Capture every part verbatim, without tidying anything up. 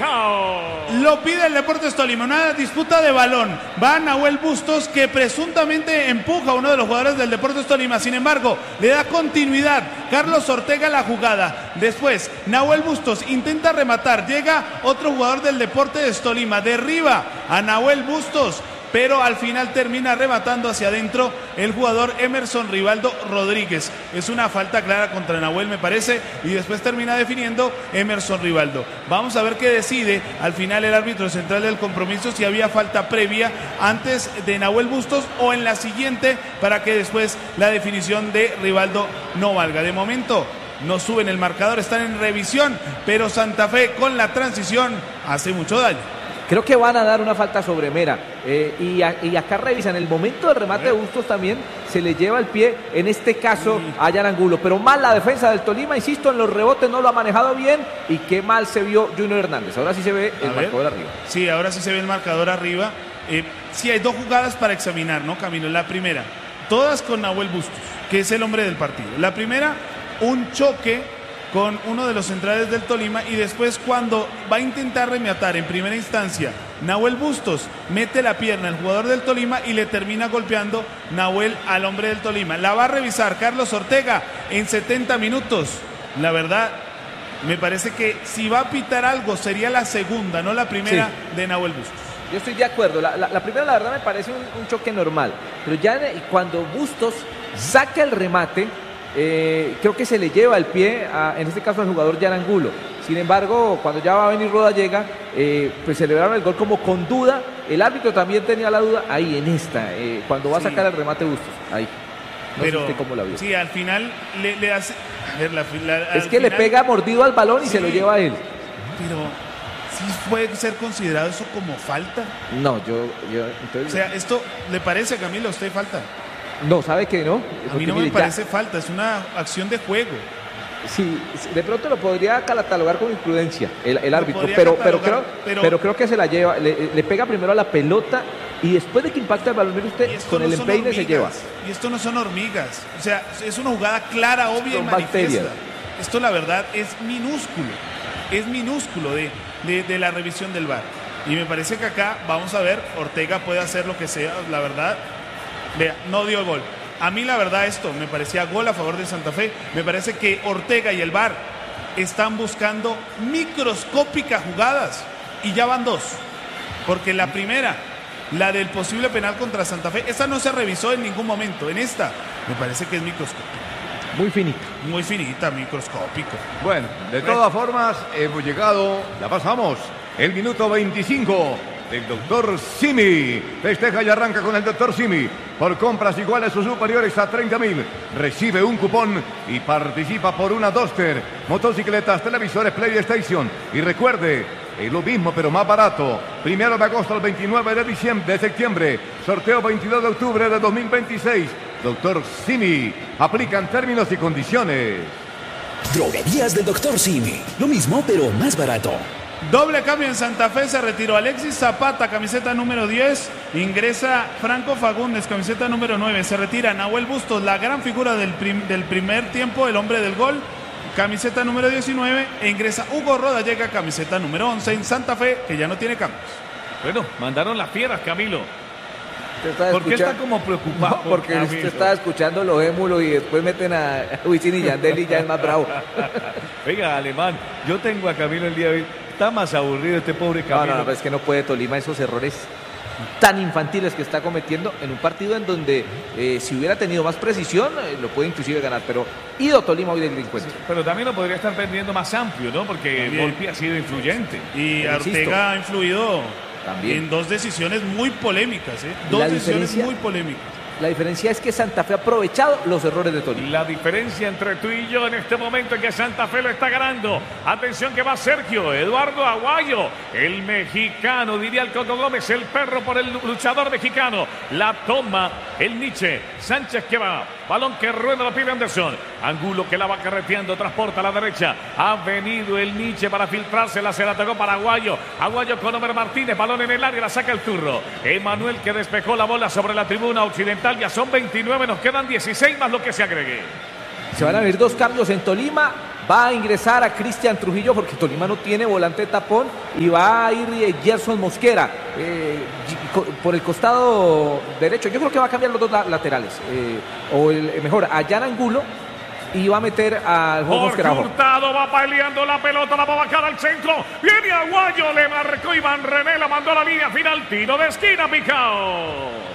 Falcao. Lo pide el Deportes Tolima, una disputa de balón. Va Nahuel Bustos, que presuntamente empuja a uno de los jugadores del Deportes Tolima. Sin embargo, le da continuidad Carlos Ortega a la jugada. Después, Nahuel Bustos intenta rematar. Llega otro jugador del Deportes Tolima. Derriba a Nahuel Bustos, pero al final termina rematando hacia adentro el jugador Emerson Rivaldo Rodríguez. Es una falta clara contra Nahuel, me parece, y después termina definiendo Emerson Rivaldo. Vamos a ver qué decide al final el árbitro central del compromiso, si había falta previa antes de Nahuel Bustos o en la siguiente, para que después la definición de Rivaldo no valga. De momento no suben el marcador, están en revisión, pero Santa Fe con la transición hace mucho daño. Creo que van a dar una falta sobre Mera. Eh, y, a, y acá revisan, el momento del remate de Bustos también se le lleva el pie, en este caso a Jan Angulo. Pero mal la defensa del Tolima, insisto, en los rebotes no lo ha manejado bien. Y qué mal se vio Junior Hernández. Ahora sí se ve el marcador arriba. Sí, ahora sí se ve el marcador arriba. Eh, sí, hay dos jugadas para examinar, ¿no, Camilo? La primera, todas con Nahuel Bustos, que es el hombre del partido. La primera, un choque con uno de los centrales del Tolima, y después cuando va a intentar rematar en primera instancia Nahuel Bustos, mete la pierna el jugador del Tolima y le termina golpeando Nahuel al hombre del Tolima. La va a revisar Carlos Ortega en setenta minutos. La verdad, me parece que si va a pitar algo sería la segunda, no la primera, sí, de Nahuel Bustos. Yo estoy de acuerdo, la, la, la primera la verdad me parece un, un choque normal, pero ya cuando Bustos saca el remate, Eh, creo que se le lleva el pie a, en este caso al jugador Jan Angulo. Sin embargo, cuando ya va a venir Roda llega, eh, pues celebraron el gol como con duda. El árbitro también tenía la duda ahí en esta, eh, cuando va sí. a sacar el remate Bustos, ahí. No pero sé usted cómo la vio. Sí, al final le, le hace a ver, la, la, es que final, le pega mordido al balón y sí, se lo lleva a él. Pero sí puede ser considerado eso como falta. No, yo, yo entonces... O sea, esto le parece a Camilo a usted falta. No, ¿sabe qué no? A mí no me parece falta, es una acción de juego. Sí, de pronto lo podría catalogar como imprudencia el, el árbitro, pero, pero, creo, pero, pero creo que se la lleva, le, le pega primero a la pelota y después de que impacta el balón, mire usted, con no el empeine hormigas, se lleva. Y esto no son hormigas, o sea, es una jugada clara, obvia son y manifiesta. Bacterias. Esto la verdad es minúsculo, es minúsculo de, de, de la revisión del V A R. Y me parece que acá, vamos a ver, Ortega puede hacer lo que sea, la verdad. Vea, no dio gol. A mí la verdad esto me parecía gol a favor de Santa Fe. Me parece que Ortega y el V A R están buscando microscópicas jugadas y ya van dos. Porque la primera, la del posible penal contra Santa Fe, esa no se revisó en ningún momento. En esta me parece que es microscópica. Muy finita. Muy finita, microscópico. Bueno, de todas formas hemos llegado, la pasamos, el minuto veinticinco. El doctor Simi festeja y arranca con el doctor Simi. Por compras iguales o superiores a treinta mil, recibe un cupón y participa por una Duster, motocicletas, televisores, PlayStation. Y recuerde, es lo mismo pero más barato. Primero de agosto al veintinueve de diciembre, de septiembre. Sorteo veintidós de octubre de dos mil veintiséis. Doctor Simi. Aplican términos y condiciones. Droguerías del doctor Simi. Lo mismo pero más barato. Doble cambio en Santa Fe, se retiró Alexis Zapata, camiseta número diez, ingresa Franco Fagundes, camiseta número nueve, se retira Nahuel Bustos, la gran figura del, prim, del primer tiempo, el hombre del gol, camiseta número diecinueve, e ingresa Hugo Roda, llega camiseta número once en Santa Fe, que ya no tiene cambios. Bueno, mandaron las fieras, Camilo. ¿Por qué está como preocupado? No, porque Camilo. Usted estaba escuchando los émulos y después meten a Wisin y Yandel y ya es más bravo. Venga, Alemán, yo tengo a Camilo el día de hoy. Está más aburrido este pobre Camilo. No, no, no, es que no puede Tolima esos errores tan infantiles que está cometiendo en un partido en donde eh, si hubiera tenido más precisión eh, lo puede inclusive ganar, pero ido Tolima hoy del encuentro. Sí, pero también lo podría estar perdiendo más amplio, ¿no? Porque también Volpi ha sido influyente. Y pero Ortega insisto, ha influido también en dos decisiones muy polémicas, ¿eh? Dos decisiones muy polémicas. La diferencia es que Santa Fe ha aprovechado los errores de Tolima. La diferencia entre tú y yo en este momento es que Santa Fe lo está ganando. Atención que va Sergio Eduardo Aguayo, el mexicano, diría el Coco Gómez, el perro por el luchador mexicano. La toma el Nietzsche. Sánchez que va. Balón que rueda, la pide Anderson. Angulo que la va carreteando, transporta a la derecha. Ha venido el Nietzsche para filtrársela, se la tocó para Aguayo. Aguayo con Omer Martínez, balón en el área, la saca el Turro. Emanuel que despejó la bola sobre la tribuna occidental. Ya son veintinueve, nos quedan dieciséis más lo que se agregue. Se van a ver dos cambios en Tolima. va a ingresar a Cristian Trujillo porque Tolima no tiene volante de tapón y va a ir eh, Gerson Mosquera eh, por el costado derecho. Yo creo que va a cambiar los dos la laterales eh, o el, mejor a Jan Angulo y va a meter al juego Jorge Mosquera. Hurtado va peleando la pelota, la va a bajar al centro. Viene Aguayo, le marcó Iván René, la mandó a la línea final. Tiro de esquina, picao.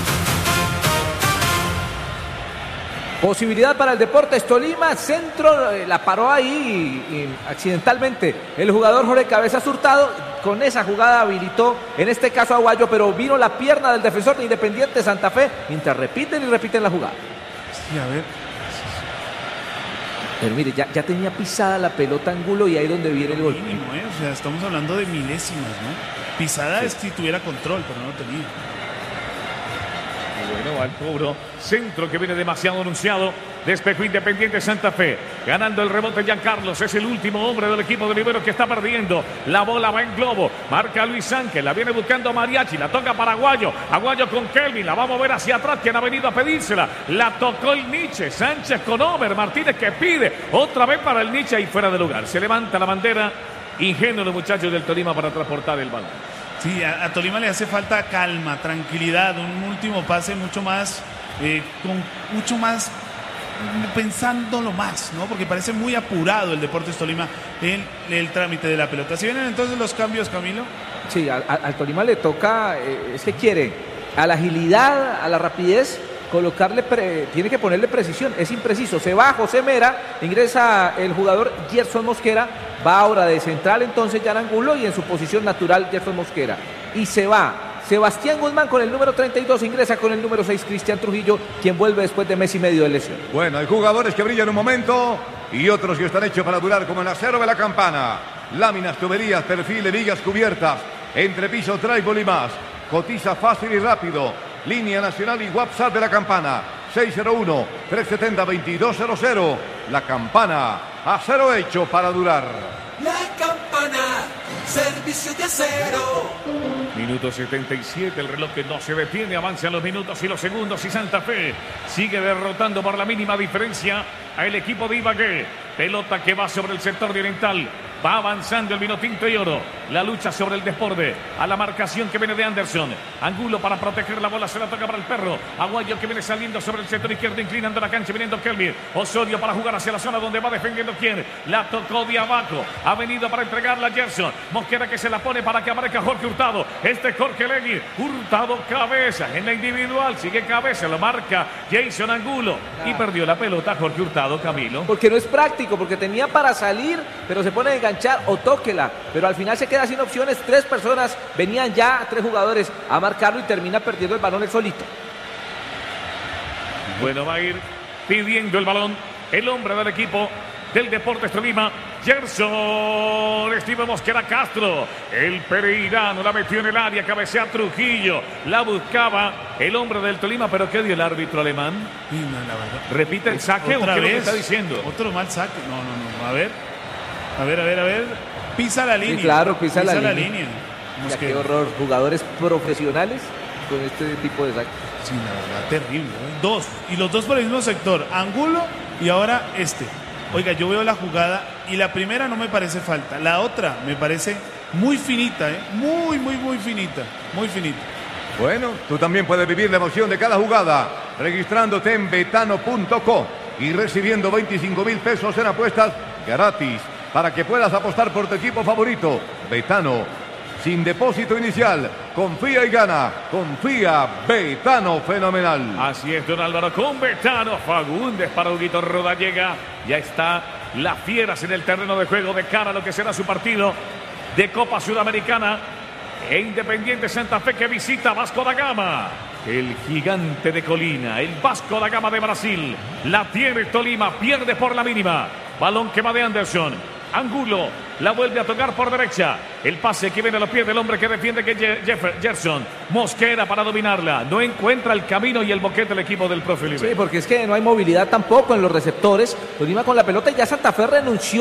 Posibilidad para el Deportes Tolima, centro, la paró ahí y, y accidentalmente el jugador Jorge Cabezas Hurtado, con esa jugada habilitó en este caso a Aguayo, pero vino la pierna del defensor de Independiente Santa Fe, mientras repiten y repiten la jugada. Sí, a ver. Pero mire, ya, ya tenía pisada la pelota Angulo y ahí donde viene el gol. Mínimo, ¿eh? O sea, estamos hablando de milésimas, ¿no? Pisada sí. Es si tuviera control, pero no tenía. Bueno, al cobro, centro que viene demasiado anunciado, despejó Independiente Santa Fe, ganando el rebote Giancarlos, es el último hombre del equipo de Rivero que está perdiendo, la bola va en globo, marca Luis Ángel, la viene buscando Mariachi, la toca para Aguayo, Aguayo con Kelvin, la va a mover hacia atrás, quien ha venido a pedírsela, la tocó el Nietzsche, Sánchez con Omer, Martínez que pide, otra vez para el Nietzsche y fuera de lugar, se levanta la bandera, ingenuo los muchachos del Tolima para transportar el balón. Sí, a, a Tolima le hace falta calma, tranquilidad, un último pase mucho más, eh, con mucho más, pensándolo más, ¿no? Porque parece muy apurado el Deportes Tolima en el trámite de la pelota. ¿Si vienen entonces los cambios, Camilo? Sí, al, al Tolima le toca, eh, es que quiere a la agilidad, a la rapidez, colocarle, pre, tiene que ponerle precisión, es impreciso. Se va José Mera, ingresa el jugador Gerson Mosquera, va ahora de central entonces Jan Angulo y en su posición natural Gerson Mosquera. Y se va Sebastián Guzmán con el número treinta y dos, ingresa con el número seis Cristian Trujillo, quien vuelve después de mes y medio de lesión. Bueno, hay jugadores que brillan un momento y otros que están hechos para durar, como el acero de la campana. Láminas, tuberías, perfiles, vigas cubiertas, entrepiso, tribal y más. Cotiza fácil y rápido. Línea nacional y WhatsApp de la campana. seis cero uno, tres siete cero, dos dos cero cero. La campana, acero hecho para durar. La campana, servicio de acero. Minuto setenta y siete, el reloj que no se detiene, avanzan los minutos y los segundos y Santa Fe sigue derrotando por la mínima diferencia al equipo de Ibagué. Pelota que va sobre el sector oriental. Va avanzando el Vinotinto y Oro. La lucha sobre el desborde. A la marcación que viene de Anderson. Angulo para proteger la bola. Se la toca para el perro. Aguayo que viene saliendo sobre el sector izquierdo. Inclinando la cancha. Viniendo Kelvin. Osorio para jugar hacia la zona donde va defendiendo quién. La tocó de abajo. Ha venido para entregarla a Gerson. Mosquera que se la pone para que aparezca Jorge Hurtado. Este es Jorge Legui. Hurtado cabeza. En la individual. Sigue cabeza. Lo marca Jason Angulo. Y perdió la pelota Jorge Hurtado, Camilo. Porque no es práctico. Porque tenía para salir. Pero se pone de o tóquela, pero al final se queda sin opciones. Tres personas venían ya, tres jugadores a marcarlo y termina perdiendo el balón el solito. Bueno, va a ir pidiendo el balón el hombre del equipo del Deportes Tolima, Gerson Steven Mosquera Castro. El pereirano la metió en el área, cabecea Trujillo, la buscaba el hombre del Tolima, pero ¿qué dio el árbitro alemán? Sí, no, la verdad. ¿Repite el saque o qué es lo que está diciendo? Otro mal saque. No, no, no. A ver. A ver, a ver, a ver. Pisa la línea. Sí, claro, pisa, pisa la, la línea. línea. Ya, qué horror. Jugadores profesionales con este tipo de saque. Sí, la verdad, terrible. ¿eh? Dos. Y los dos por el mismo sector. Angulo y ahora este. Oiga, yo veo la jugada y la primera no me parece falta. La otra me parece muy finita, ¿eh? Muy, muy, muy finita. Muy finita. Bueno, tú también puedes vivir la emoción de cada jugada registrándote en betano punto co y recibiendo veinticinco mil pesos en apuestas gratis para que puedas apostar por tu equipo favorito. Betano, sin depósito inicial. Confía y gana. Confía, Betano, fenomenal. Así es, don Álvaro, con Betano. Fagundes para Huguito Rodallega. Ya está las fieras en el terreno de juego de cara a lo que será su partido de Copa Sudamericana. E Independiente Santa Fe que visita Vasco da Gama. El gigante de Colina, el Vasco da Gama de Brasil. La tiene Tolima, pierde por la mínima. Balón que va de Anderson. Angulo la vuelve a tocar por derecha. El pase que viene a los pies del hombre que defiende, que es Jeff- Gerson. Mosquera para dominarla. No encuentra el camino y el boquete del equipo del profe Oliver. Sí, porque es que no hay movilidad tampoco en los receptores. Tolima con la pelota y ya Santa Fe renunció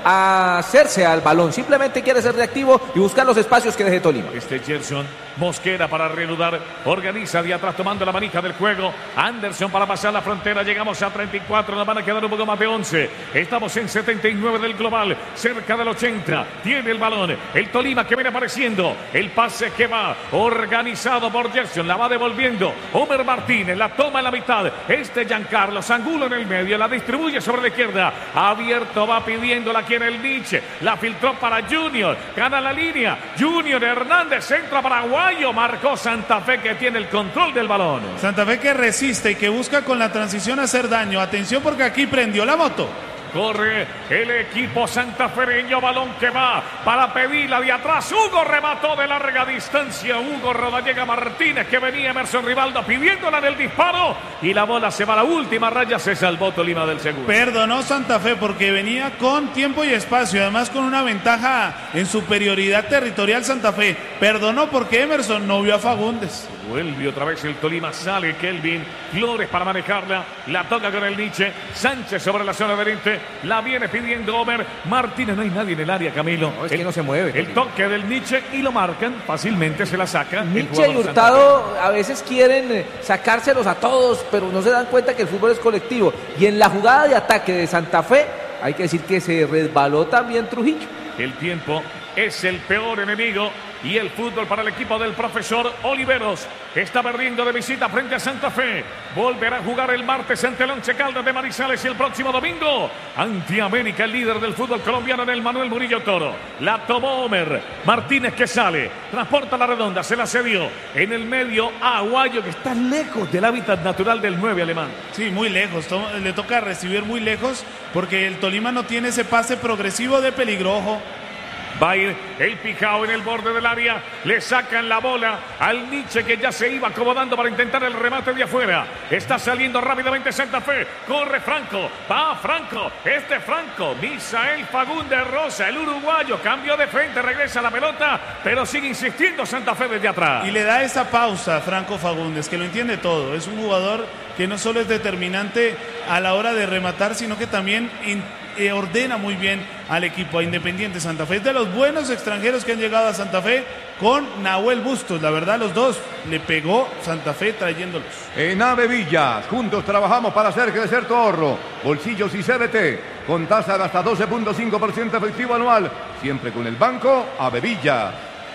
a hacerse al balón, simplemente quiere ser reactivo y buscar los espacios que deje Tolima. Este Gerson Mosquera para reanudar, organiza de atrás tomando la manija del juego. Anderson para pasar la frontera, llegamos a treinta y cuatro, nos van a quedar un poco más de once. Estamos en setenta y nueve del global, cerca del ochenta. Tiene el balón, el Tolima que viene apareciendo. El pase que va organizado por Gerson, la va devolviendo Homer Martínez, la toma en la mitad. Este Giancarlo Angulo en el medio, la distribuye sobre la izquierda. Abierto, va pidiéndola aquí en el niche. La filtró para Junior, gana la línea. Junior Hernández entra para Paraguayo, marcó Santa Fe que tiene el control del balón. Santa Fe que resiste y que busca con la transición hacer daño. Atención porque aquí prendió la moto. Corre el equipo santafereño, balón que va para pedirla de atrás. Hugo remató de larga distancia. Hugo Rodallega Martínez que venía Emerson Rivaldo pidiéndola en el disparo. Y la bola se va a la última raya. Se salvó Tolima del segundo. Perdonó Santa Fe porque venía con tiempo y espacio. Además con una ventaja en superioridad territorial Santa Fe. Perdonó porque Emerson no vio a Fagundes. Vuelve otra vez el Tolima, sale Kelvin Flores para manejarla, la toca con el Nietzsche, Sánchez sobre la zona adherente, la viene pidiendo Homer Martínez, no hay nadie en el área, Camilo. No, es el, que no se mueve. El toque del Nietzsche y lo marcan, fácilmente se la saca. Nietzsche y Hurtado a veces quieren sacárselos a todos, pero no se dan cuenta que el fútbol es colectivo. Y en la jugada de ataque de Santa Fe, hay que decir que se resbaló también Trujillo. El tiempo es el peor enemigo y el fútbol para el equipo del profesor Oliveros. Está perdiendo de visita frente a Santa Fe. Volverá a jugar el martes ante el Once Caldas de Manizales y el próximo domingo ante América, el líder del fútbol colombiano en el Manuel Murillo Toro. La tomó Homer Martínez que sale, transporta la redonda, se la cedió en el medio a Aguayo que está lejos del hábitat natural del nueve alemán. Sí, muy lejos, le toca recibir muy lejos porque el Tolima no tiene ese pase progresivo de peligro. Ojo. Va a ir el Pijao en el borde del área. Le sacan la bola al Nietzsche que ya se iba acomodando para intentar el remate de afuera. Está saliendo rápidamente Santa Fe. Corre Franco. Va Franco. Este Franco. Misael Fagundes Rosa, el uruguayo. Cambio de frente. Regresa la pelota. Pero sigue insistiendo Santa Fe desde atrás. Y le da esa pausa a Franco Fagundes, que lo entiende todo. Es un jugador que no solo es determinante a la hora de rematar, sino que también in, eh, ordena muy bien al equipo, a Independiente Santa Fe. Es de los buenos extranjeros que han llegado a Santa Fe con Nahuel Bustos. La verdad, los dos le pegó Santa Fe trayéndolos. En Ave Villas, juntos trabajamos para hacer crecer tu ahorro. Bolsillos y C B T, con tasa de hasta doce punto cinco por ciento efectivo anual. Siempre con el banco Ave Villas.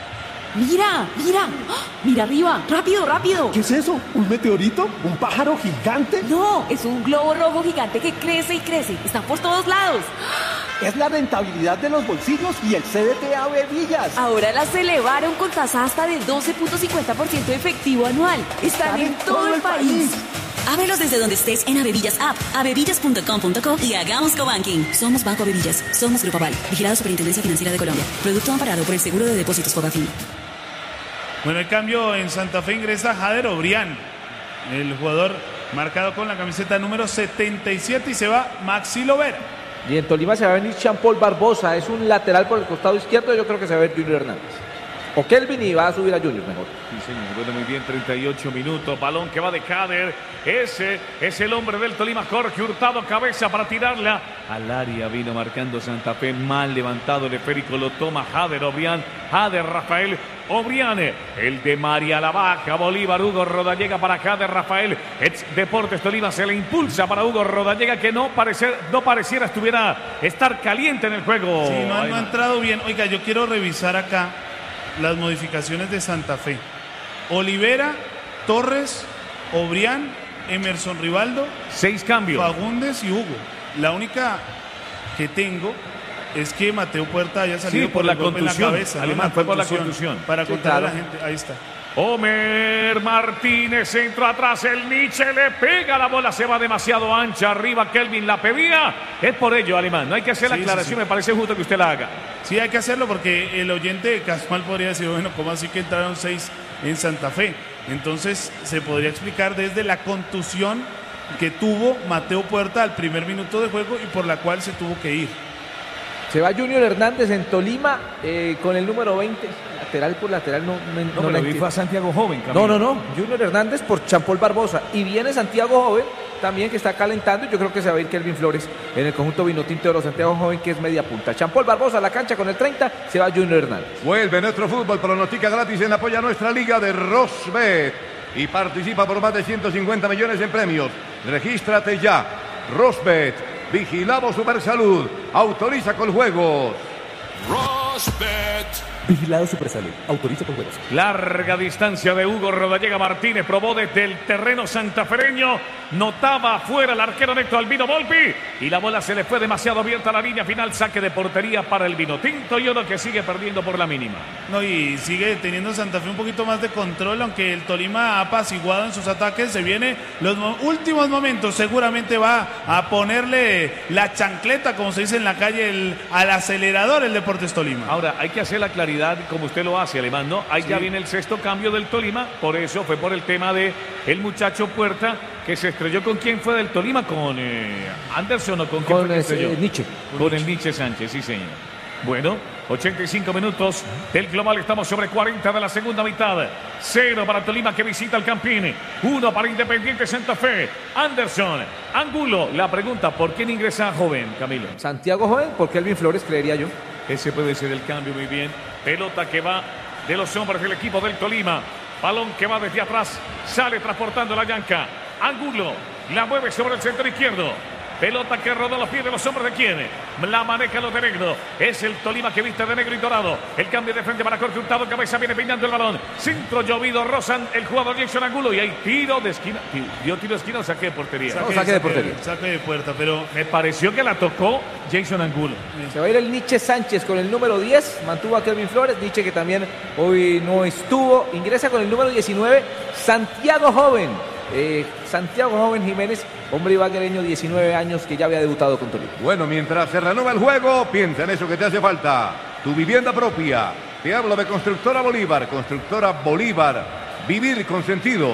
Mira, mira, mira arriba, rápido, rápido. ¿Qué es eso? ¿Un meteorito? ¿Un pájaro gigante? No, es un globo rojo gigante que crece y crece. Está por todos lados. Es la rentabilidad de los bolsillos y el C D T Ave Villas. Ahora las elevaron con tasa hasta de doce punto cincuenta por ciento efectivo anual. Están en todo el país. Ábrelos desde donde estés en Avevillas App, avevillas punto com punto co y hagamos cobanking. Somos Banco Avevillas, somos Grupo Aval, vigilado Superintendencia Financiera de Colombia. Producto amparado por el Seguro de Depósitos Fogafín. Bueno, el cambio en Santa Fe ingresa Jader Obrián, el jugador marcado con la camiseta número setenta y siete, y se va Maxi Lovera. Y en Tolima se va a venir Jean-Paul Barbosa, es un lateral por el costado izquierdo, yo creo que se va a ver Junior Hernández. O Kelvin y va a subir a Junior mejor. Sí, señor. Bueno, muy bien, treinta y ocho minutos. Balón que va de Jader. Ese es el hombre del Tolima, Jorge Hurtado, cabeza para tirarla. Al área vino marcando Santa Fe. Mal levantado el esférico, lo toma Jader Obrián. Jader Rafael Obriane. El de María la Vaca, Bolívar, Hugo Rodallega para Jader Rafael. Ex Deportes Tolima se le impulsa para Hugo Rodallega, que no, parecer, no pareciera estuviera estar caliente en el juego. Sí, no, no ha entrado bien. Oiga, yo quiero revisar acá las modificaciones de Santa Fe. Olivera, Torres, Obrián, Emerson Rivaldo, seis cambios, Fagundes y Hugo. La única que tengo es que Mateo Puerta haya salido sí, por, por la contusión en la cabeza. Alemán, ¿no? fue por la contusión. Para sí, contar claro. a la gente. Ahí está. Homer Martínez, centro atrás, el Nietzsche le pega, la bola se va demasiado ancha, arriba Kelvin la pedía, es por ello Alemán, no hay que hacer la sí, aclaración, sí, sí. Me parece justo que usted la haga. Sí, hay que hacerlo porque el oyente casual podría decir, bueno, ¿cómo así que entraron seis en Santa Fe? Entonces se podría explicar desde la contusión que tuvo Mateo Puerta al primer minuto de juego y por la cual se tuvo que ir. Se va Junior Hernández en Tolima eh, con el número veinte, lateral por lateral. No, no, no, no pero fue a Santiago Joven. Camilo. No, no, no. Junior Hernández por Jean-Paul Barbosa. Y viene Santiago Joven también que está calentando. Yo creo que se va a ir Kelvin Flores en el conjunto vinotinto de los Santiago Joven, que es media punta. Champol Barbosa a la cancha con el treinta, se va Junior Hernández. Vuelve nuestro fútbol, pronostica gratis en apoyo a nuestra liga de Rosbet y participa por más de ciento cincuenta millones en premios. Regístrate ya. Rosbet, vigilamos Supersalud, autoriza con juegos. Rosbet. Vigilado Supersalud. Autoriza con juegos. Larga distancia de Hugo Rodallega Martínez. Probó desde el terreno santafereño. Notaba afuera el arquero Néstor Albino Volpi. Y la bola se le fue demasiado abierta a la línea final. Saque de portería para el Vinotinto. Y uno que sigue perdiendo por la mínima. No, y sigue teniendo Santa Fe un poquito más de control. Aunque el Tolima ha apaciguado en sus ataques. Se viene los mo- últimos momentos. Seguramente va a ponerle la chancleta, como se dice en la calle, el, al acelerador el Deportes Tolima. Ahora, hay que hacer la claridad como usted lo hace, Alemán, ¿no? Ahí sí. Ya viene el sexto cambio del Tolima, por eso fue por el tema de el muchacho Puerta que se estrelló. ¿Con quién fue del Tolima? ¿Con eh, Anderson o con quién con fue que estrelló? Eh, Nietzsche. Con Nietzsche. el Nietzsche Sánchez, sí señor. Bueno, ochenta y cinco minutos del global, estamos sobre cuarenta de la segunda mitad. Cero para Tolima que visita el Campín, uno para Independiente Santa Fe. Anderson, Angulo, la pregunta, ¿por quién ingresa Joven, Camilo? Santiago Joven, por Kelvin Flores, creería yo. Ese puede ser el cambio, muy bien. Pelota que va de los hombres del equipo del Tolima. Balón que va desde atrás. Sale transportando la yanca. Angulo la mueve sobre el centro izquierdo. Pelota que roda los pies de los hombres de quién. La maneja los de negro. Es el Tolima que viste de negro y dorado. El cambio de frente para Jorge Hurtado. Cabeza viene peinando el balón. Centro llovido. Rozan el jugador Jason Angulo. Y hay tiro de esquina. Dio tiro de esquina o saque de portería. Saque, no, saque de portería. Saque de puerta, pero me pareció que la tocó Jason Angulo. Se va a ir el Nietzsche Sánchez con el número diez. Mantuvo a Kelvin Flores. Nietzsche que también hoy no estuvo. Ingresa con el número diecinueve. Santiago Joven. Eh, Santiago Joven Jiménez, hombre ibaguereño, diecinueve años, que ya había debutado con Tolima. Bueno, mientras se renueva el juego, piensa en eso que te hace falta. Tu vivienda propia. Te hablo de Constructora Bolívar. Constructora Bolívar. Vivir con sentido.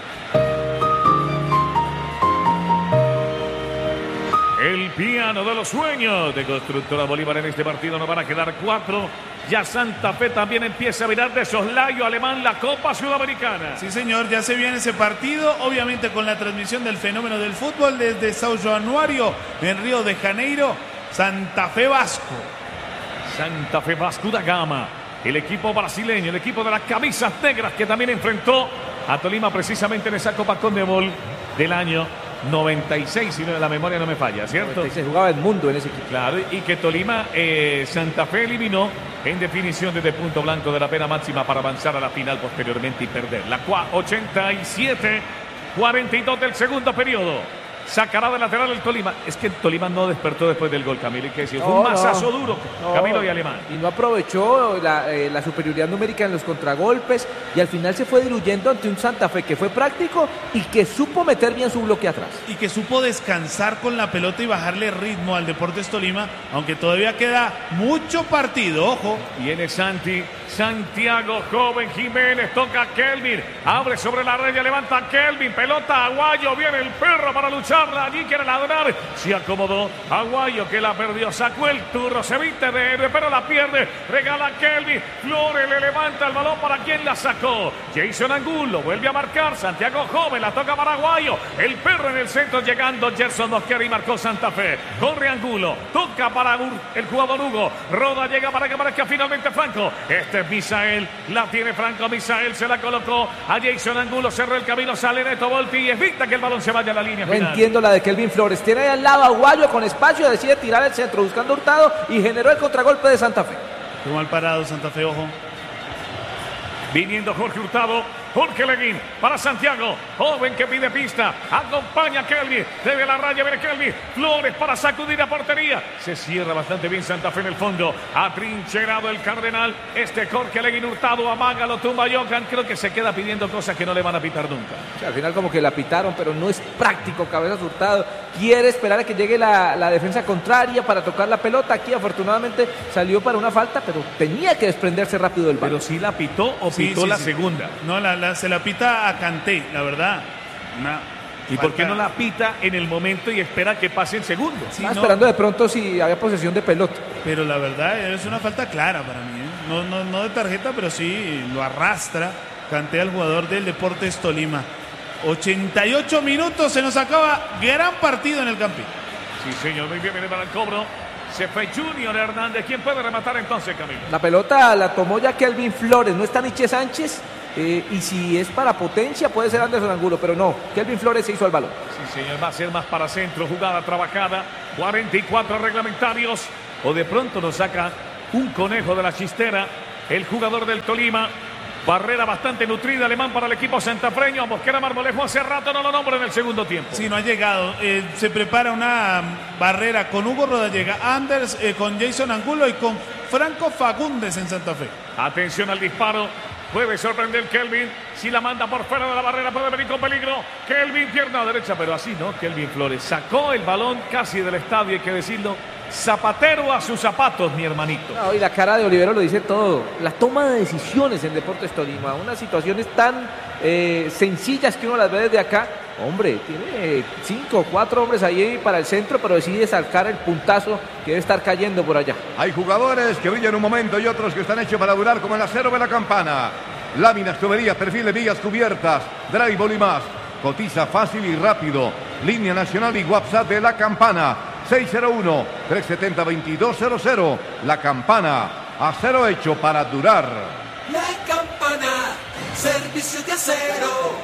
El piano de los sueños de Constructora Bolívar en este partido. Nos van a quedar cuatro. Ya Santa Fe también empieza a mirar de soslayo Alemán la Copa Sudamericana. Sí, señor, ya se viene ese partido, obviamente con la transmisión del fenómeno del fútbol desde São Januário en Río de Janeiro. Santa Fe Vasco. Santa Fe Vasco da Gama. El equipo brasileño, el equipo de las camisas negras que también enfrentó a Tolima precisamente en esa Copa Conmebol del año noventa y seis, si no, la memoria no me falla, ¿cierto? Se jugaba el mundo en ese equipo. Claro, y que Tolima, eh, Santa Fe eliminó en definición desde punto blanco de la pena máxima para avanzar a la final posteriormente y perder. La ochenta y siete cuarenta y dos del segundo periodo. Sacará de lateral el Tolima. Es que el Tolima no despertó después del gol, Camilo. Y que decir, fue no, un masazo no, duro, no, Camilo y Alemán. Y no aprovechó la, eh, la superioridad numérica en los contragolpes. Y al final se fue diluyendo ante un Santa Fe que fue práctico y que supo meter bien su bloque atrás. Y que supo descansar con la pelota y bajarle ritmo al Deportes Tolima. Aunque todavía queda mucho partido, ojo. Viene Santi. Santiago Joven Jiménez, toca a Kelvin, abre sobre la raya, levanta a Kelvin, pelota a Aguayo, viene el perro para lucharla, allí quiere ladrar, se acomodó Aguayo que la perdió, sacó el turno, se viste de héroe, pero la pierde, regala a Kelvin, Flores le levanta el balón para quien la sacó, Jason Angulo, vuelve a marcar, Santiago Joven, la toca para Aguayo, el perro en el centro llegando, Gerson Mosquera y marcó Santa Fe, corre Angulo, toca para el jugador Hugo, Roda llega para que aparezca finalmente Franco, este Misael, la tiene Franco, Misael se la colocó a Jason Angulo, cerró el camino, sale Neto Volpi y evita que el balón se vaya a la línea no final. Entiendo la de Kelvin Flores, tiene ahí al lado a Aguayo con espacio, decide tirar el centro buscando Hurtado y generó el contragolpe de Santa Fe. Qué mal parado Santa Fe, ojo. Viniendo Jorge Hurtado, Jorge Leguín para Santiago, Joven que pide pista, acompaña a Kelvin, desde la raya viene Kelvin, Flores para sacudir a portería, se cierra bastante bien Santa Fe en el fondo, atrincherado el Cardenal, este Jorge Leguín Hurtado, amaga, lo tumba Johan, creo que se queda pidiendo cosas que no le van a pitar nunca. O sea, al final como que la pitaron, pero no es práctico, Cabezas Hurtado, quiere esperar a que llegue la, la defensa contraria para tocar la pelota, aquí afortunadamente salió para una falta, pero tenía que desprenderse rápido del balón. Pero sí la pitó o pitó sí, sí, la sí. segunda. No, la, la, se la pita a Kanté, la verdad. Una ¿Y por qué no la pita en el momento y espera que pase en segundo? Sí, Estaba no, esperando de pronto si había posesión de pelota. Pero la verdad es una falta clara para mí, ¿eh? no, no, no de tarjeta, pero sí lo arrastra Kanté al jugador del Deportes Tolima. ochenta y ocho minutos, se nos acaba gran partido en el Campín. Sí, señor, muy bien, viene para el cobro. Se fue Junior Hernández. ¿Quién puede rematar entonces, Camilo? La pelota la tomó ya Kelvin Flores, no está Nietzsche Sánchez. Eh, y si es para potencia puede ser Anderson Angulo, pero no, Kelvin Flores se hizo al balón. Sí, señor, va a ser más para centro, jugada trabajada, cuarenta y cuatro reglamentarios, o de pronto nos saca un conejo de la chistera, el jugador del Tolima. Barrera bastante nutrida, alemán para el equipo santafreño. Mosquera Marmolejo hace rato no lo nombra en el segundo tiempo. Sí, no ha llegado. Eh, se prepara una barrera con Hugo Rodallega, Anders, eh, con Jason Angulo y con Franco Fagundes en Santa Fe. Atención al disparo. Puede sorprender Kelvin. Si la manda por fuera de la barrera puede venir con peligro. Kelvin, pierna derecha, pero así no. Kelvin Flores sacó el balón casi del estadio, hay que decirlo. Zapatero a sus zapatos, mi hermanito. No, y la cara de Olivero lo dice todo. La toma de decisiones en Deportes Tolima. Unas situaciones tan eh, sencillas que uno las ve desde acá. Hombre, tiene cinco o cuatro hombres ahí para el centro, pero decide sacar el puntazo que debe estar cayendo por allá. Hay jugadores que brillan un momento y otros que están hechos para durar, como el acero de la Campana. Láminas, tuberías, perfiles, vigas cubiertas, drywall y más. Cotiza fácil y rápido. Línea nacional y WhatsApp de la Campana. seis cero uno, tres siete cero, dos dos cero cero. La Campana, acero hecho para durar. La Campana, servicio de acero.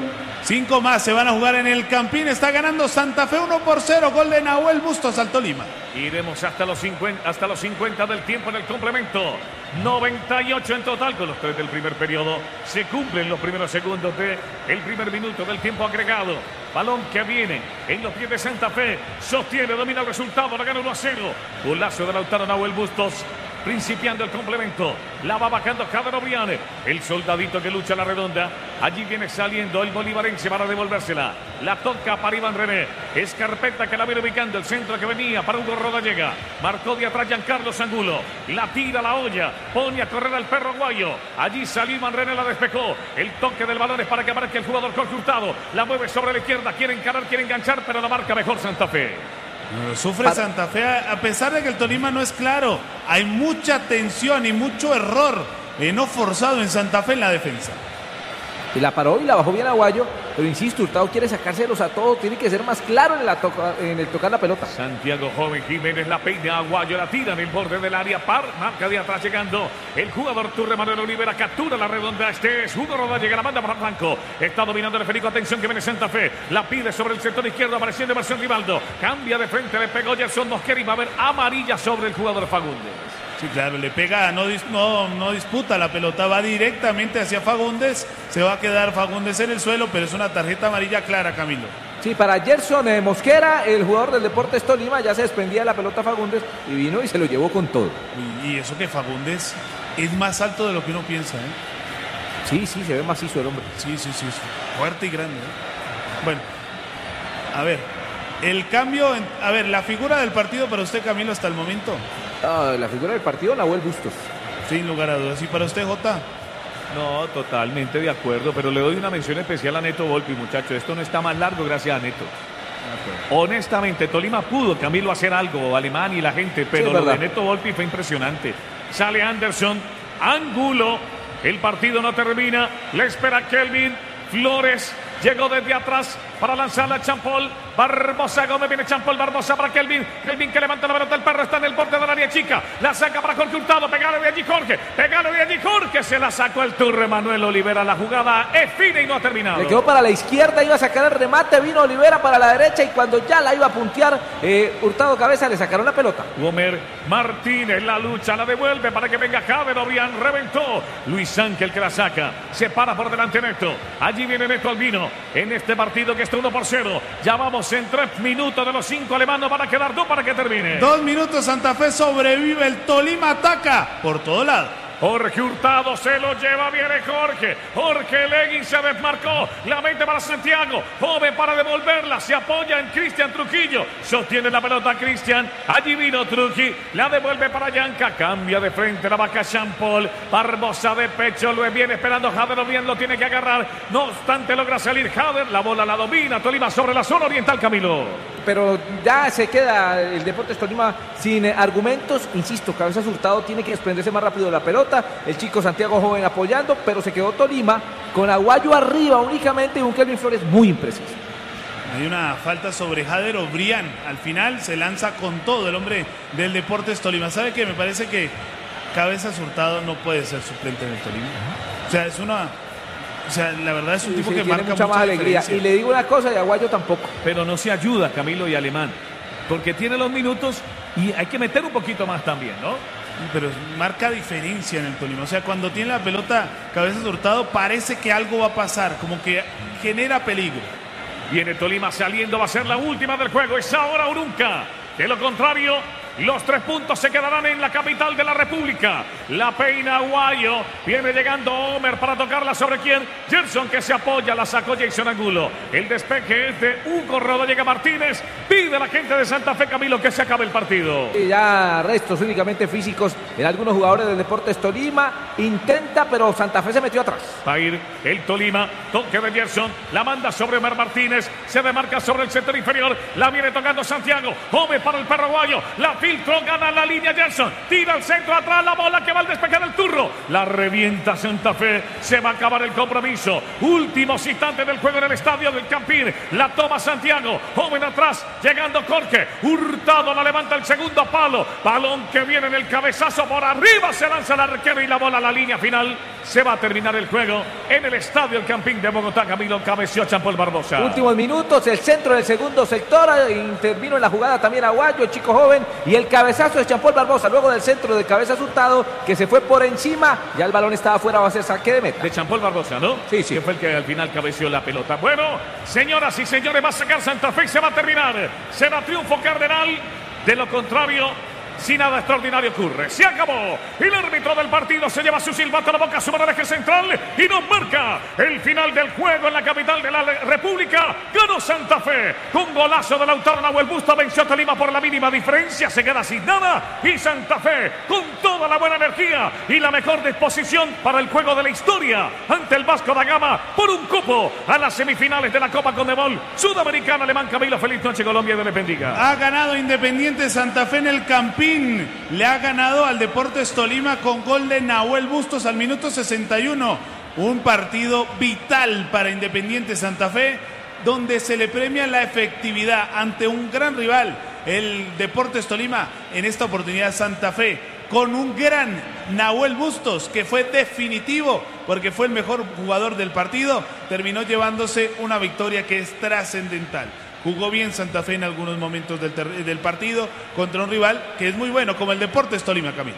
Cinco más se van a jugar en el Campín. Está ganando Santa Fe uno por cero. Gol de Nahuel Bustos al Tolima. Iremos hasta los cincuenta, hasta los cincuenta del tiempo en el complemento. noventa y ocho en total con los tres del primer periodo. Se cumplen los primeros segundos del primer minuto del tiempo agregado. Balón que viene en los pies de Santa Fe. Sostiene, domina el resultado. La gana uno a cero. Golazo de Lautaro Nahuel Bustos. Principiando el complemento, la va bajando Jader Obriane, el soldadito que lucha a la redonda. Allí viene saliendo el bolivarense para devolvérsela. La toca para Iván René. Escarpeta que la viene ubicando, el centro que venía para Hugo Rodallega. Marcó de atrás Giancarlo Angulo. La tira la olla, pone a correr al perro aguayo. Allí salió Iván René, la despejó. El toque del balón es para que aparezca el jugador Jorge Hurtado. La mueve sobre la izquierda, quiere encarar, quiere enganchar, pero la marca mejor Santa Fe. Sufre Santa Fe a pesar de que el Tolima no es claro. Hay mucha tensión y mucho error eh, no forzado en Santa Fe en la defensa. Y la paró y la bajó bien Aguayo, pero insisto, Hurtado quiere sacárselos a todos, tiene que ser más claro en, la toca, en el tocar la pelota. Santiago Joven Jiménez la peina, Aguayo la tira en el borde del área, par, marca de atrás llegando el jugador Turre Manuel Olivera, captura la redonda, este es Hugo Rodallega, la manda para Franco, está dominando el esférico, atención que viene Santa Fe, la pide sobre el sector izquierdo, apareciendo versión Rivaldo, cambia de frente, le pegó Gerson Mosquera y va a haber amarilla sobre el jugador Fagundes. Sí, claro, le pega, no, no, no disputa la pelota, va directamente hacia Fagundes, se va a quedar Fagundes en el suelo, pero es una tarjeta amarilla clara, Camilo. Sí, para Gerson eh, Mosquera, el jugador del Deportes Tolima, ya se desprendía de la pelota Fagundes y vino y se lo llevó con todo. Y, y eso que Fagundes es más alto de lo que uno piensa, ¿eh? Sí, sí, se ve macizo el hombre. Sí, sí, sí, sí. Fuerte y grande, ¿eh? Bueno, a ver, el cambio, en, a ver, la figura del partido para usted, Camilo, hasta el momento. Ah, la figura del partido, Nahuel Bustos. Sin lugar a dudas. ¿Y para usted, Jota? No, totalmente de acuerdo, pero le doy una mención especial a Neto Volpi, muchacho. Esto no está más largo gracias a Neto. Honestamente, Tolima pudo, Camilo, hacer algo, Alemán y la gente, pero sí, lo de Neto Volpi fue impresionante. Sale Anderson, Angulo, el partido no termina, le espera Kelvin Flores, llegó desde atrás para lanzarla a Champol. Barbosa Gómez, viene Champol, Barbosa para Kelvin. Kelvin que levanta la pelota, el perro está en el borde del área chica. La saca para Jorge Hurtado, pegale de allí Jorge, pegale de allí Jorge. Se la sacó el Turre Manuel Olivera. La jugada es fina y no ha terminado. Le quedó para la izquierda, iba a sacar el remate, vino Olivera para la derecha y cuando ya la iba a puntear, eh, Hurtado cabeza, le sacaron la pelota. Gomer Martínez, la lucha, la devuelve para que venga Jader Obrián, reventó. Luis Ángel que la saca, se para por delante Neto. Allí viene Neto Albino en este partido que está uno por cero. Ya vamos en tres minutos de los cinco alemanos, van a quedar dos para que termine. Dos minutos, Santa Fe sobrevive, el Tolima ataca por todo lado. Jorge Hurtado se lo lleva, viene Jorge. Jorge Legui se desmarcó, la mete para Santiago. Joven para devolverla, se apoya en Cristian Trujillo. Sostiene la pelota Cristian. Allí vino Trujillo, la devuelve para Yanca. Cambia de frente la vaca Champol. Barbosa de pecho, lo viene esperando Jader, bien lo tiene que agarrar. No obstante, logra salir Jader. La bola la domina Tolima sobre la zona oriental, Camilo. pero ya se queda el Deportes Tolima sin eh, argumentos. Insisto, Cabezas Hurtado tiene que desprenderse más rápido de la pelota. El chico Santiago Joven apoyando, pero se quedó Tolima con Aguayo arriba únicamente y un Kelvin Flores muy impreciso. Hay una falta sobre Jader Obrián. Al final se lanza con todo el hombre del Deportes Tolima. ¿Sabe qué? Me parece que Cabezas Hurtado no puede ser suplente en el Tolima. O sea, es una... O sea, la verdad es un Sí, tipo sí, que tiene marca mucha mucha más alegría. diferencia. Y le digo una cosa, de Aguayo tampoco. Pero no se ayuda Camilo y Alemán, porque tiene los minutos y hay que meter un poquito más también, ¿no? Pero marca diferencia en el Tolima. O sea, cuando tiene la pelota Cabezas Hurtado parece que algo va a pasar, como que genera peligro. Viene Tolima saliendo, va a ser la última del juego. Es ahora o nunca. De lo contrario, los tres puntos se quedarán en la capital de la República. La peina Aguayo. Viene llegando Homer para tocarla sobre quién. Gerson que se apoya, la sacó Jason Angulo. El despeje es de Hugo Rodallega Martínez. Pide la gente de Santa Fe, Camilo, que se acabe el partido. Y ya restos únicamente físicos en algunos jugadores del Deportes Tolima. Intenta, pero Santa Fe se metió atrás. Va a ir el Tolima, toque de Gerson, la manda sobre Homer Martínez, se demarca sobre el sector inferior, la viene tocando Santiago, Homer para el perro aguayo, la filtró, gana la línea Gerson, tira al centro atrás, la bola que va al despejar el turro, la revienta Santa Fe, se va a acabar el compromiso, últimos instantes del juego en el estadio del Campín, la toma Santiago, Homer atrás, llegando Corque, Hurtado la levanta el segundo palo, balón que viene en el cabezazo por arriba, se lanza el arquero y la bola a la línea final. Se va a terminar el juego en el estadio El Campín de Bogotá. Camilo, cabeció Jean-Paul Barbosa. Últimos minutos, el centro del segundo sector, intervino en la jugada también Aguayo, el chico joven, y el cabezazo de Jean-Paul Barbosa, luego del centro de Cabezas Hurtado, que se fue por encima, ya el balón estaba afuera, va a ser saque de meta. De Jean-Paul Barbosa, ¿no? Sí, sí. Que fue el que al final cabeció la pelota. Bueno, señoras y señores, va a sacar Santa Fe y se va a terminar. Será triunfo cardenal. De lo contrario, si nada extraordinario ocurre, se acabó. El árbitro del partido se lleva su silbato a la boca, su mano al eje central y nos marca el final del juego en la capital de la República. Ganó Santa Fe con golazo de Lautaro Nahuel Busto, venció a Tolima por la mínima diferencia, se queda sin nada y Santa Fe con toda la buena energía y la mejor disposición para el juego de la historia ante el Vasco da Gama por un cupo a las semifinales de la Copa Conmebol Sudamericana. Alemán, Camilo, feliz noche, Colombia, Dios les bendiga. Ha ganado Independiente Santa Fe en el Campín. Le ha ganado al Deportes Tolima con gol de Nahuel Bustos al minuto sesenta y uno. Un partido vital para Independiente Santa Fe, donde se le premia la efectividad ante un gran rival, el Deportes Tolima. En esta oportunidad Santa Fe con un gran Nahuel Bustos, que fue definitivo porque fue el mejor jugador del partido, terminó llevándose una victoria que es trascendental. Jugó bien Santa Fe en algunos momentos del, ter- del partido contra un rival que es muy bueno, como el Deportes Tolima, Camilo.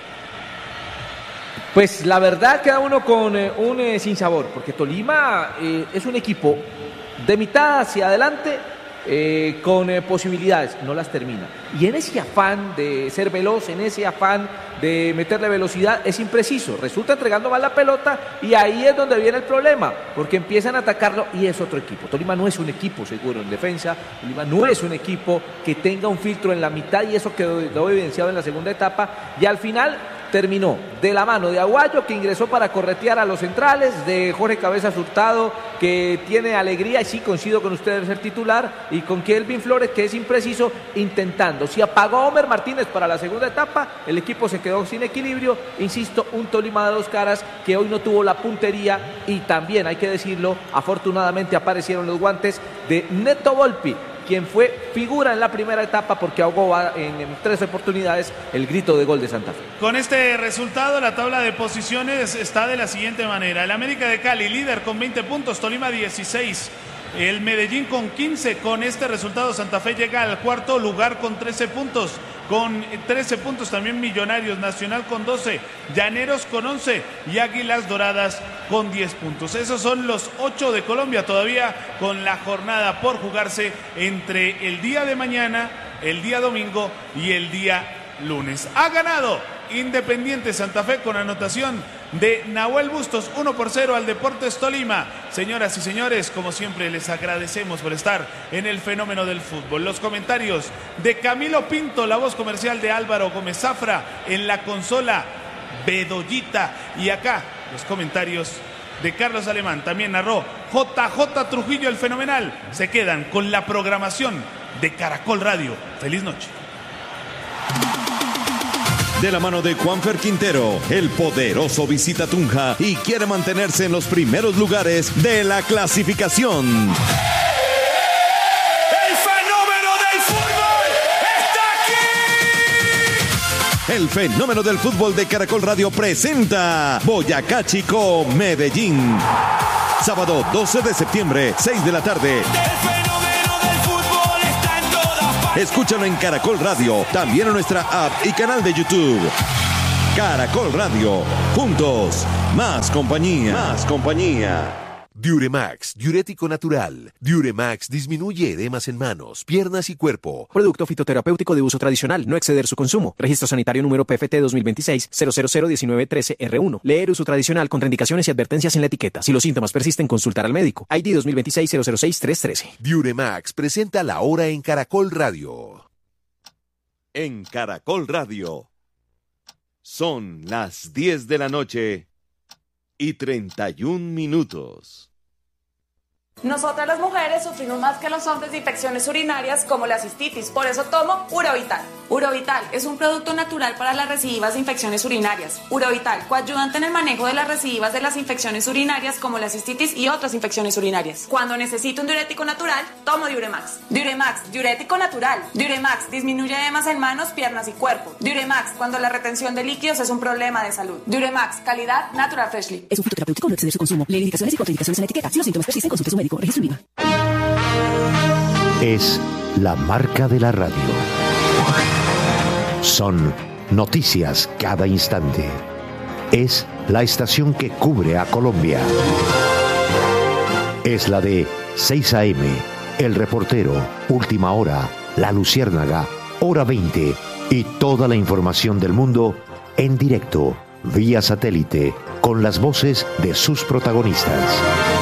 Pues la verdad queda uno con eh, un eh, sinsabor, porque Tolima eh, es un equipo de mitad hacia adelante eh, con eh, posibilidades, no las termina. Y en ese afán de ser veloz, en ese afán de meterle velocidad, es impreciso. Resulta entregando mal la pelota y ahí es donde viene el problema, porque empiezan a atacarlo y es otro equipo. Tolima no es un equipo seguro en defensa, Tolima no es un equipo que tenga un filtro en la mitad y eso quedó, quedó evidenciado en la segunda etapa y al final terminó de la mano de Aguayo, que ingresó para corretear a los centrales, de Jorge Cabezas Hurtado, que tiene alegría, y sí coincido con ustedes de ser titular, y con Kelvin Flores, que es impreciso, intentando. Si apagó Homer Martínez para la segunda etapa, el equipo se quedó sin equilibrio. Insisto, un Tolima de dos caras que hoy no tuvo la puntería, y también, hay que decirlo, afortunadamente aparecieron los guantes de Neto Volpi, quien fue figura en la primera etapa porque ahogó en, en tres oportunidades el grito de gol de Santa Fe. Con este resultado, la tabla de posiciones está de la siguiente manera: el América de Cali, líder con veinte puntos, Tolima dieciséis, el Medellín con quince. Con este resultado, Santa Fe llega al cuarto lugar con trece puntos. Con trece puntos también Millonarios, Nacional con doce, Llaneros con once y Águilas Doradas con diez puntos. Esos son los ocho de Colombia, todavía con la jornada por jugarse entre el día de mañana, el día domingo y el día lunes. Ha ganado Independiente Santa Fe con anotación de Nahuel Bustos, uno por cero al Deportes Tolima. Señoras y señores, como siempre les agradecemos por estar en el fenómeno del fútbol. Los comentarios de Camilo Pinto, la voz comercial de Álvaro Gómez Zafra, en la consola Bedoyita, y acá los comentarios de Carlos Alemán, también narró J J Trujillo, el fenomenal. Se quedan con la programación de Caracol Radio. Feliz noche. De la mano de Juanfer Quintero, el poderoso visita Tunja y quiere mantenerse en los primeros lugares de la clasificación. ¡El fenómeno del fútbol está aquí! El fenómeno del fútbol de Caracol Radio presenta Boyacá Chico, Medellín. Sábado doce de septiembre, seis de la tarde. Escúchalo en Caracol Radio, también en nuestra app y canal de YouTube. Caracol Radio, juntos, más compañía, más compañía. Diuremax, diurético natural. Diuremax disminuye edemas en manos, piernas y cuerpo. Producto fitoterapéutico de uso tradicional, no exceder su consumo. Registro sanitario número P F T dos mil veintiséis cero cero cero diecinueve trece R uno. Leer uso tradicional, contraindicaciones y advertencias en la etiqueta. Si los síntomas persisten, consultar al médico. I D dos mil veintiséis cero cero seis tres trece. Diuremax presenta la hora en Caracol Radio. En Caracol Radio. Son las diez de la noche y treinta y un minutos. Nosotras las mujeres sufrimos más que los hombres de infecciones urinarias como la cistitis, por eso tomo Urovital. Urovital es un producto natural para las recidivas de infecciones urinarias. Urovital, coayudante en el manejo de las recidivas de las infecciones urinarias como la cistitis y otras infecciones urinarias. Cuando necesito un diurético natural, tomo Diuremax. Diuremax, diurético natural. Diuremax disminuye edemas en manos, piernas y cuerpo. Diuremax, cuando la retención de líquidos es un problema de salud. Diuremax, calidad Natural Freshly. Es un fitoterapéutico, no exceder su consumo. Leer indicaciones y contraindicaciones en la etiqueta. Si los síntomas persisten, consulte a su médico. Registro IVA. Es la marca de la radio. Son noticias cada instante. Es la estación que cubre a Colombia. Es la de seis a eme, El Reportero, Última Hora, La Luciérnaga, Hora veinte y toda la información del mundo en directo, vía satélite, con las voces de sus protagonistas.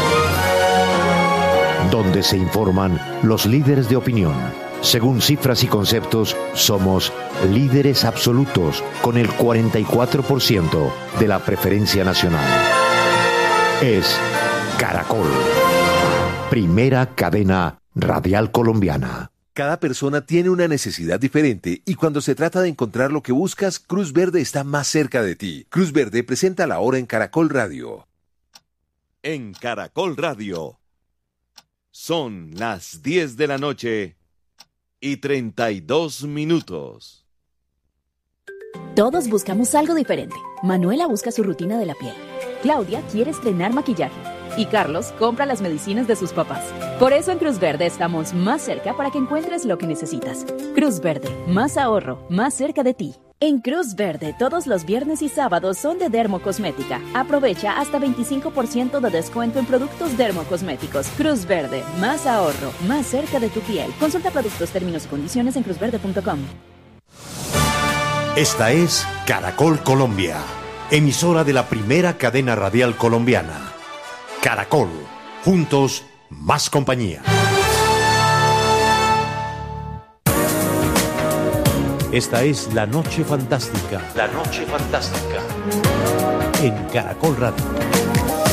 Donde se informan los líderes de opinión. Según cifras y conceptos, somos líderes absolutos con el cuarenta y cuatro por ciento de la preferencia nacional. Es Caracol, primera cadena radial colombiana. Cada persona tiene una necesidad diferente y cuando se trata de encontrar lo que buscas, Cruz Verde está más cerca de ti. Cruz Verde presenta la hora en Caracol Radio. En Caracol Radio. Son las diez de la noche y treinta y dos minutos. Todos buscamos algo diferente. Manuela busca su rutina de la piel. Claudia quiere estrenar maquillaje. Y Carlos compra las medicinas de sus papás. Por eso en Cruz Verde estamos más cerca para que encuentres lo que necesitas. Cruz Verde, más ahorro, más cerca de ti. En Cruz Verde, todos los viernes y sábados son de Dermocosmética. Aprovecha hasta veinticinco por ciento de descuento en productos dermocosméticos. Cruz Verde, más ahorro, más cerca de tu piel. Consulta productos, términos y condiciones en cruz verde punto com. Esta es Caracol Colombia, emisora de la primera cadena radial colombiana. Caracol, juntos, más compañía. Esta es La Noche Fantástica. La Noche Fantástica. En Caracol Radio.